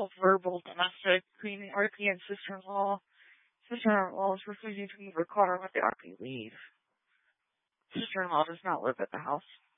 both verbal, domestic, between the RP and sister-in-law. Sister-in-law is refusing to move her car and let the RP leave. Sister-in-law does not live at the house.